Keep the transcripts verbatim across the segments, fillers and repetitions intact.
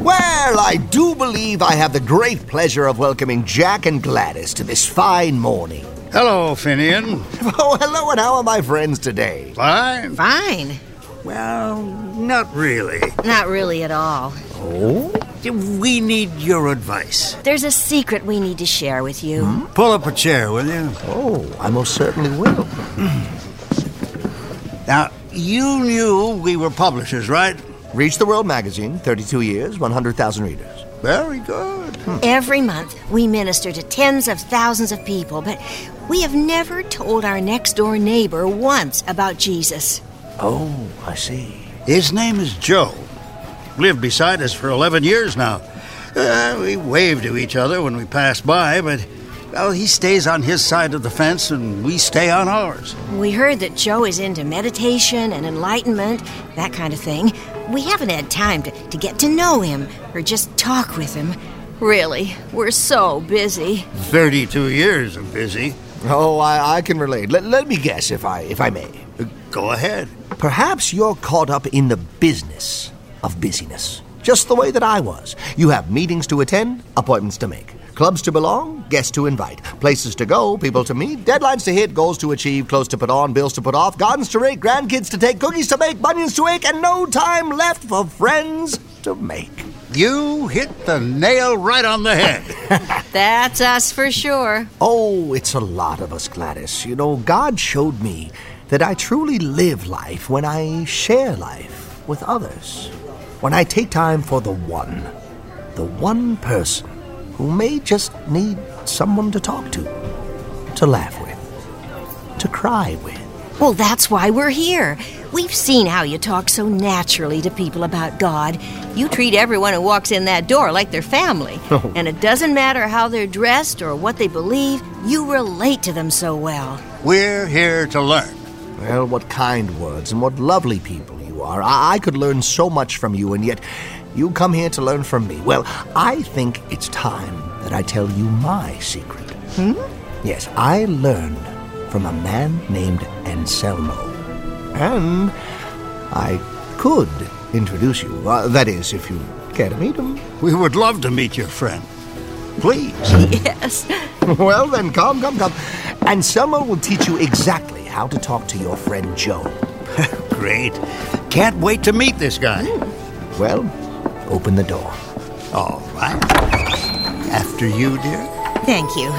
Well, I do believe I have the great pleasure of welcoming Jack and Gladys to this fine morning. Hello, Finian. Oh, hello, and how are my friends today? Fine? Fine. Well, not really. Not really at all. Oh? We need your advice. There's a secret we need to share with you. Hmm? Pull up a chair, will you? Oh, I most certainly will. Now, you knew we were publishers, right? Reach the World magazine, thirty-two years, one hundred thousand readers. Very good. Hmm. Every month, we minister to tens of thousands of people, but we have never told our next-door neighbor once about Jesus. Oh, I see. His name is Joe. Lived beside us for eleven years now. Uh, we wave to each other when we pass by, but, well, he stays on his side of the fence and we stay on ours. We heard that Joe is into meditation and enlightenment, that kind of thing. We haven't had time to, to get to know him or just talk with him. Really, we're so busy. thirty-two years of busy. Oh, I, I can relate. Let, let me guess, if I if I may. Uh, go ahead. Perhaps you're caught up in the business of busyness, just the way that I was. You have meetings to attend, appointments to make, clubs to belong, guests to invite, places to go, people to meet, deadlines to hit, goals to achieve, clothes to put on, bills to put off, gardens to rake, grandkids to take, cookies to make, bunions to ache, and no time left for friends to make. You hit the nail right on the head. That's us for sure. Oh, it's a lot of us, Gladys. You know, God showed me that I truly live life when I share life with others. When I take time for the one, the one person who may just need someone to talk to, to laugh with, to cry with. Well, that's why we're here. We've seen how you talk so naturally to people about God. You treat everyone who walks in that door like their family. Oh. And it doesn't matter how they're dressed or what they believe, you relate to them so well. We're here to learn. Well, what kind words and what lovely people you are. I, I could learn so much from you, and yet you come here to learn from me. Well, I think it's time that I tell you my secret. Hmm? Yes, I learned from a man named Anselmo. And I could introduce you. Uh, that is, if you care to meet him. We would love to meet your friend. Please. Yes. Well, then, come, come, come. Anselmo will teach you exactly how to talk to your friend Joe. Great. Can't wait to meet this guy. Well, open the door. All right. After you, dear. Thank you.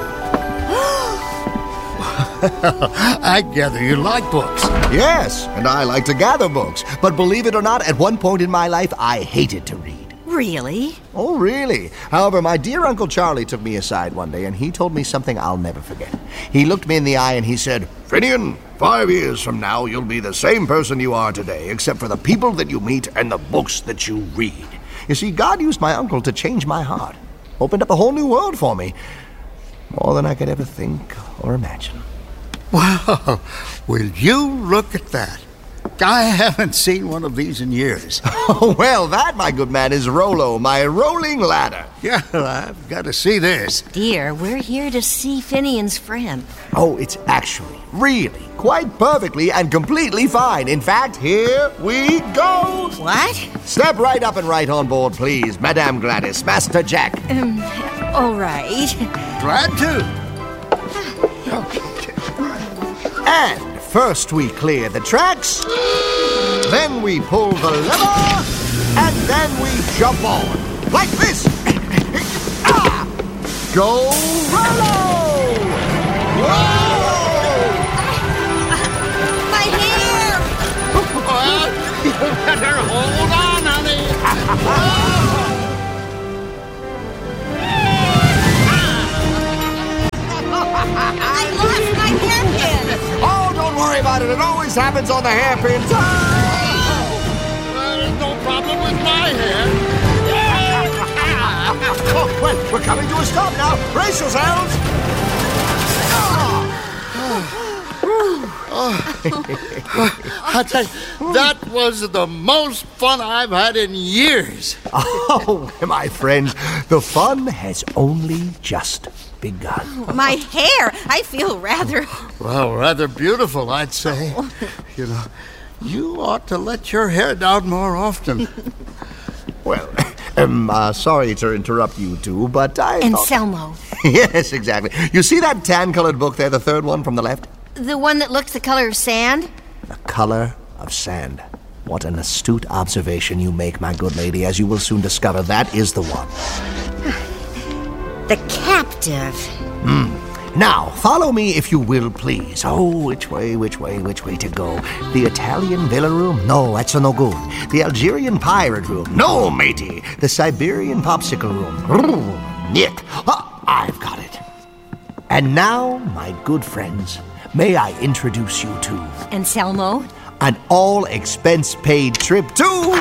I gather you like books. Yes, and I like to gather books. But believe it or not, at one point in my life, I hated to read. Really? Oh, really? However, my dear Uncle Charlie took me aside one day, and he told me something I'll never forget. He looked me in the eye and he said, "Finian, five years from now, you'll be the same person you are today, except for the people that you meet and the books that you read." You see, God used my uncle to change my heart. Opened up a whole new world for me. More than I could ever think or imagine. Wow. Will you look at that? I haven't seen one of these in years. Oh, well, that, my good man, is Rollo, my rolling ladder. Yeah, I've got to see this. Dear, we're here to see Finian's friend. Oh, it's actually, really, quite perfectly and completely fine. In fact, here we go. What? Step right up and right on board, please, Madame Gladys, Master Jack. Um, all right. Glad to. And first we clear the tracks, then we pull the lever, and then we jump on. Like this. Ah! Go Rollo! Whoa! My hair! Well, you better hold on, honey. I lost my hairpin! Oh, don't worry about it. It always happens on the hairpin time. Well, there's no problem with my hair. Oh, well, we're coming to a stop now. Brace yourselves. I tell you, that was the most fun I've had in years. Oh, my friends, the fun has only just begun. My hair! I feel rather... Well, rather beautiful, I'd say. You know, you ought to let your hair down more often. Well, Um, uh, sorry to interrupt you two, but I Anselmo. thought... Yes, exactly. You see that tan-colored book there, the third one from the left? The one that looks the color of sand? The color of sand. What an astute observation you make, my good lady. As you will soon discover, that is the one. The captive. Hmm. Now, follow me if you will, please. Oh, which way, which way, which way to go? The Italian villa room? No, that's no good. The Algerian pirate room? No, matey. The Siberian popsicle room? Brrr, Nick. Ah, I've got it. And now, my good friends, may I introduce you to... Anselmo? An all-expense-paid trip to...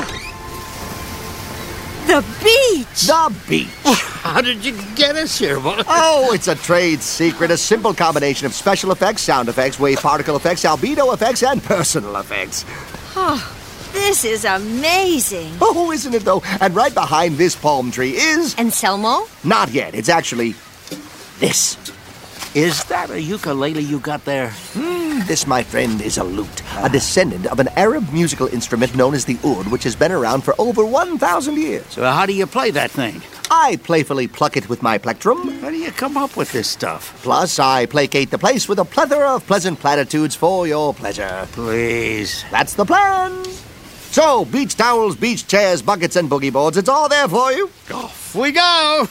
The beach! The beach. How did you get us here, boy? Oh, it's a trade secret. A simple combination of special effects, sound effects, wave particle effects, albedo effects, and personal effects. Oh, this is amazing. Oh, isn't it, though? And right behind this palm tree is... Anselmo? Not yet. It's actually... this. Is that a ukulele you got there? Mm, this, my friend, is a lute. A descendant of an Arab musical instrument known as the oud, which has been around for over one thousand years. So how do you play that thing? I playfully pluck it with my plectrum. How do you come up with this stuff? Plus, I placate the place with a plethora of pleasant platitudes for your pleasure. Please. That's the plan. So, beach towels, beach chairs, buckets, and boogie boards. It's all there for you. Off we go.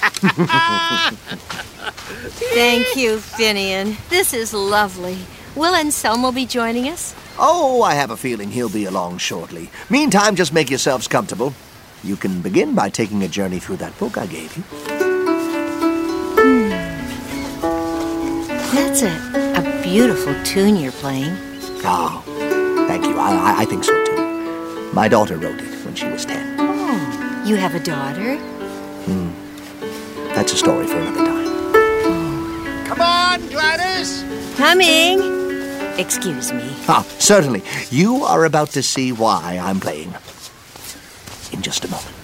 Thank you, Finian. This is lovely. Will Anselmo be joining us? Oh, I have a feeling he'll be along shortly. Meantime, just make yourselves comfortable. You can begin by taking a journey through that book I gave you. Hmm. That's a, a beautiful tune you're playing. Oh, thank you. I, I, I think so, too. My daughter wrote it when she was ten. Oh, you have a daughter? Hmm. That's a story for another time. Come on, Gladys. Coming. Excuse me. Ah, certainly. You are about to see why I'm playing. In just a moment.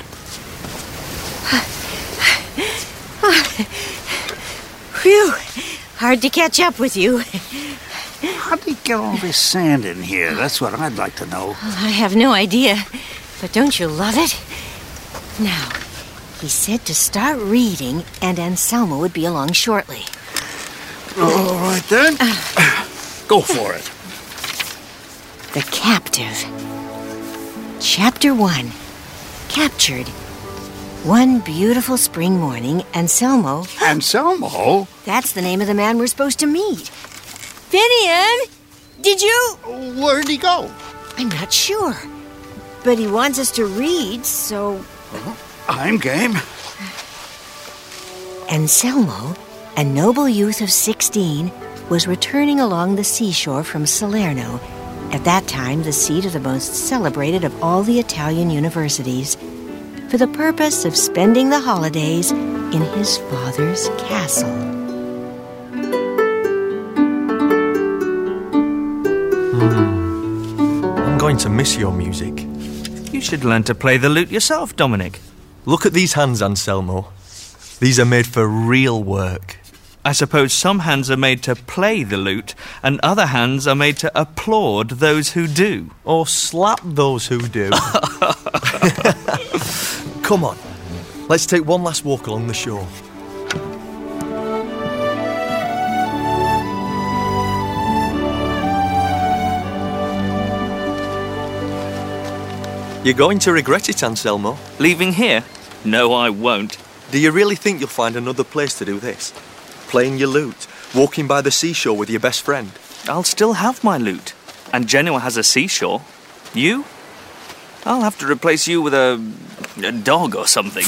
Phew. Hard to catch up with you. How did he get all this sand in here? That's what I'd like to know. I have no idea. But don't you love it? Now, he said to start reading, and Anselmo would be along shortly. All right, then. Uh, Go for it. The Captive. Chapter one. Captured. One beautiful spring morning, Anselmo... Anselmo? That's the name of the man we're supposed to meet. Finian! Did you... Where'd he go? I'm not sure. But he wants us to read, so... Uh, I'm game. Anselmo, a noble youth of sixteen, was returning along the seashore from Salerno, at that time the seat of the most celebrated of all the Italian universities, for the purpose of spending the holidays in his father's castle. Hmm. I'm going to miss your music. You should learn to play the lute yourself, Dominic. Look at these hands, Anselmo. These are made for real work. I suppose some hands are made to play the lute, and other hands are made to applaud those who do. Or slap those who do. Come on, let's take one last walk along the shore. You're going to regret it, Anselmo. Leaving here? No, I won't. Do you really think you'll find another place to do this? Playing your lute, walking by the seashore with your best friend? I'll still have my lute. And Genoa has a seashore. You? I'll have to replace you with a, a dog or something.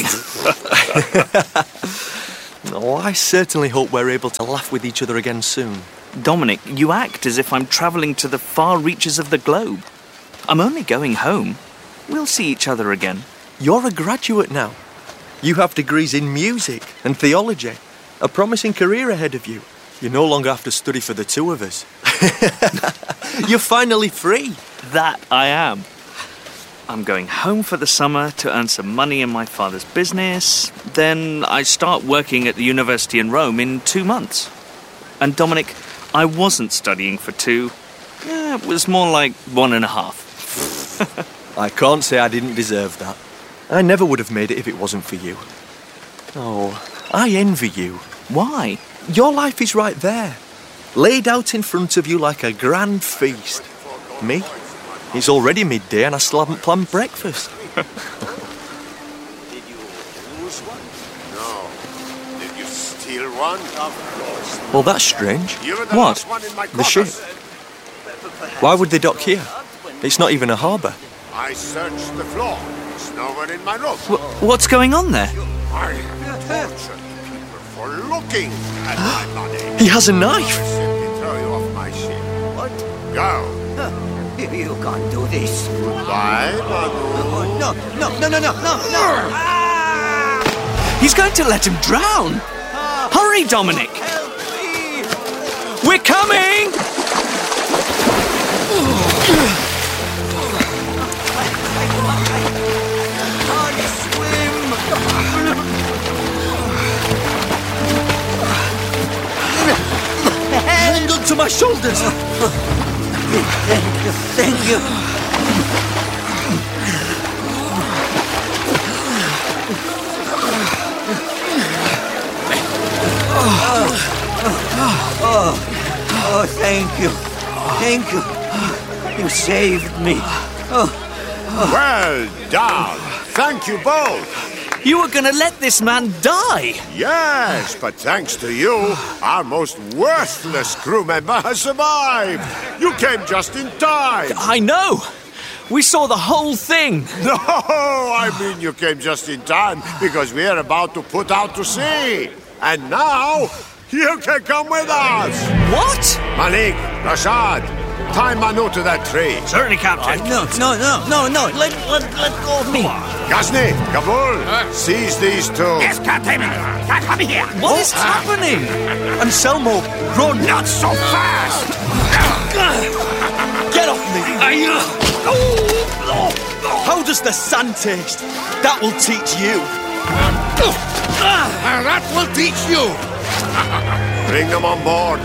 Oh, I certainly hope we're able to laugh with each other again soon. Dominic, you act as if I'm travelling to the far reaches of the globe. I'm only going home. We'll see each other again. You're a graduate now. You have degrees in music and theology. A promising career ahead of you. You no longer have to study for the two of us. You're finally free. That I am. I'm going home for the summer to earn some money in my father's business. Then I start working at the university in Rome in two months. And Dominic, I wasn't studying for two. Yeah, it was more like one and a half. I can't say I didn't deserve that. I never would have made it if it wasn't for you. Oh, I envy you. Why? Your life is right there, laid out in front of you like a grand feast. Me? It's already midday and I still haven't planned breakfast. Did you lose one? No. Did you steal one? Of course. Well, that's strange. You were the What? last one in my The ship? quarters. Why would they dock here? It's not even a harbour. I searched the floor. There's no one in my room. Wh- what's going on there? I have tortured people for looking at my money. He has a I knife. simply throw you off my ship. What? Go. You can't do this. Goodbye, Manu. No, no, no, no, no, no, no. He's going to let him drown. Hurry, Dominic. Help me. We're coming! Hold on to my shoulders. Thank you, thank you. Oh, oh, thank you, thank you. You saved me. Oh. Well done. Thank you both. You were going to let this man die. Yes, but thanks to you, our most worthless crew member has survived. You came just in time. I know. We saw the whole thing. No, I mean you came just in time because we are about to put out to sea. And now, you can come with us. What? Malik, Rashad, tie Manu to that tree. Certainly, Captain. No, no, no, no, no. Let, let, let go of me. Ghazni, Kabul, seize these two. Yes, Captain. Come here. What is happening? Anselmo, run. Not so fast. Get off me. How does the sand taste? That will teach you. That will teach you. Bring them on board.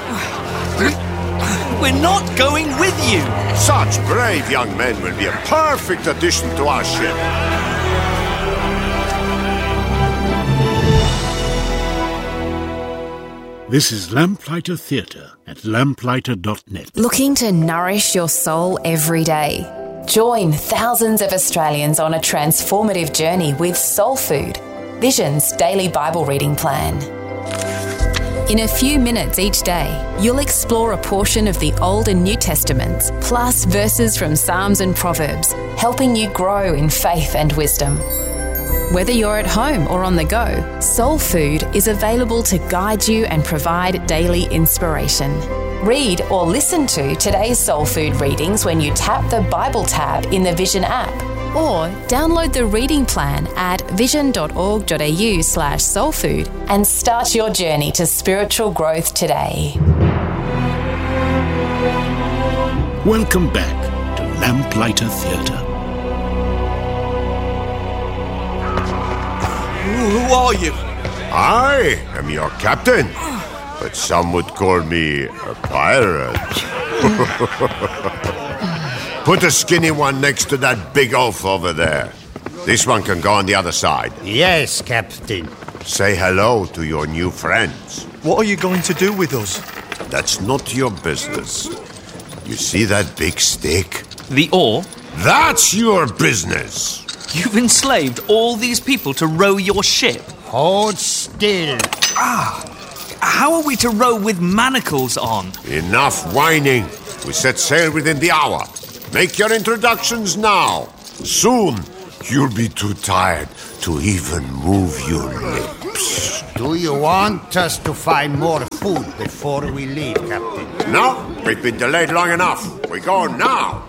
We're not going with you. Such brave young men will be a perfect addition to our ship. This is Lamplighter Theatre at lamplighter dot net. Looking to nourish your soul every day? Join thousands of Australians on a transformative journey with Soul Food, Vision's daily Bible reading plan. In a few minutes each day, you'll explore a portion of the Old and New Testaments, plus verses from Psalms and Proverbs, helping you grow in faith and wisdom. Whether you're at home or on the go, Soul Food is available to guide you and provide daily inspiration. Read or listen to today's Soul Food readings when you tap the Bible tab in the Vision app, or download the reading plan at vision.org.au slash soulfood and start your journey to spiritual growth today. Welcome back to Lamplighter Theatre. Who are you? I am your captain, but some would call me a pirate. Put a skinny one next to that big oaf over there. This one can go on the other side. Yes, Captain. Say hello to your new friends. What are you going to do with us? That's not your business. You see that big stick? The oar? That's your business. You've enslaved all these people to row your ship. Hold still. How are we to row with manacles on? Enough whining. We set sail within the hour. Make your introductions now. Soon, you'll be too tired to even move your lips. Do you want us to find more food before we leave, Captain? No, we've been delayed long enough. We go now.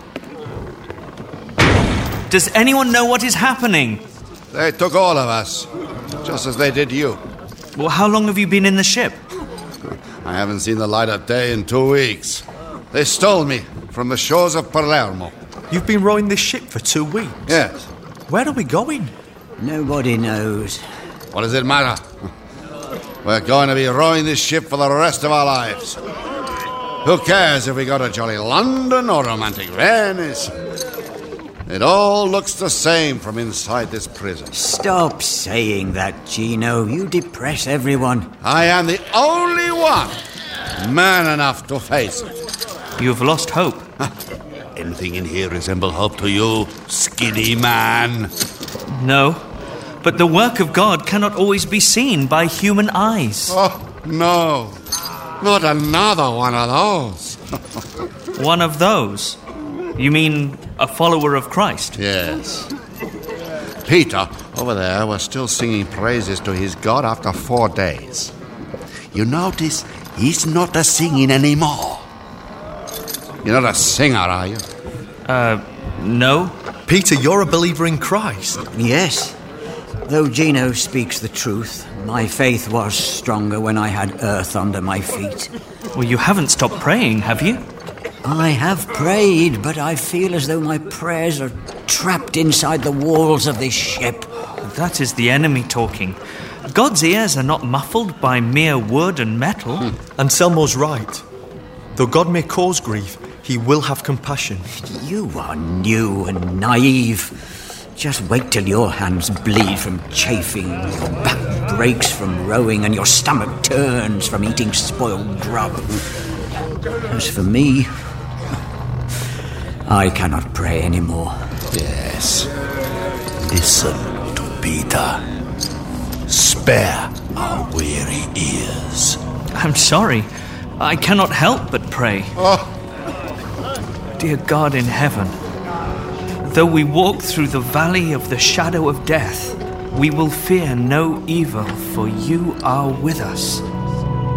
Does anyone know what is happening? They took all of us, just as they did you. Well, how long have you been in the ship? I haven't seen the light of day in two weeks. They stole me from the shores of Palermo. You've been rowing this ship for two weeks? Yes. Where are we going? Nobody knows. What does it matter? We're going to be rowing this ship for the rest of our lives. Who cares if we go to jolly London or romantic Venice? It all looks the same from inside this prison. Stop saying that, Gino. You depress everyone. I am the only one man enough to face it. You've lost hope. Anything in here resemble hope to you, skinny man? No, but the work of God cannot always be seen by human eyes. Oh, no. Not another one of those. One of those? You mean a follower of Christ? Yes. Peter, over there, was still singing praises to his God after four days. You notice he's not a singing anymore. You're not a singer, are you? Uh, no. Peter, you're a believer in Christ. Yes. Though Gino speaks the truth, my faith was stronger when I had earth under my feet. Well, you haven't stopped praying, have you? I have prayed, but I feel as though my prayers are trapped inside the walls of this ship. That is the enemy talking. God's ears are not muffled by mere wood and metal. Hmm. Anselmo's right. Though God may cause grief, he will have compassion. You are new and naive. Just wait till your hands bleed from chafing, your back breaks from rowing, and your stomach turns from eating spoiled grub. As for me, I cannot pray anymore. Yes. Listen to Peter. Spare our weary ears. I'm sorry. I cannot help but pray. Oh. Dear God in heaven, though we walk through the valley of the shadow of death, we will fear no evil, for you are with us.